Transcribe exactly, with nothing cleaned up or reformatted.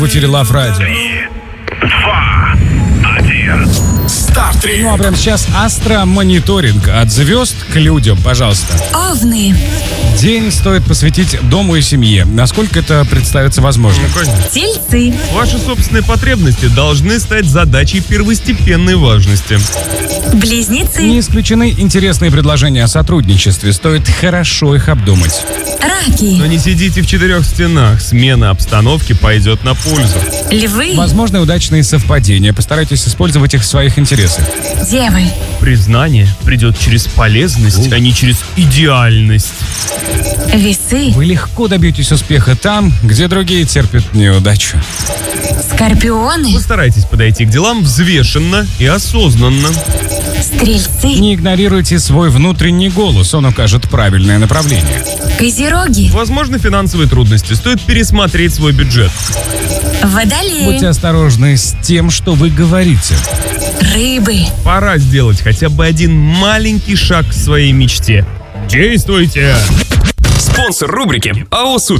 В эфире Love Radio. Два, один. Старт. Ну а прямо сейчас астромониторинг от звезд к людям, пожалуйста. Овны. День стоит посвятить дому и семье. Насколько это представится возможным? Ну, конечно. Тельцы. Ваши собственные потребности должны стать задачей первостепенной важности. Близнецы. Не исключены интересные предложения о сотрудничестве. Стоит хорошо их обдумать. Раки. Но не сидите в четырех стенах. Смена обстановки пойдет на пользу. Львы. Возможны удачные совпадения. Постарайтесь использовать их в своих интересах. Девы. Признание придет через полезность, а не через идеальность. Весы. Вы легко добьетесь успеха там, где другие терпят неудачу. Скорпионы. Постарайтесь подойти к делам взвешенно и осознанно. Стрельцы. Не игнорируйте свой внутренний голос, он укажет правильное направление. Козероги. Возможно, финансовые трудности. Стоит пересмотреть свой бюджет. Водолеи. Будьте осторожны с тем, что вы говорите. Рыбы. Пора сделать хотя бы один маленький шаг к своей мечте. Действуйте! Спонсор рубрики АО «Супер».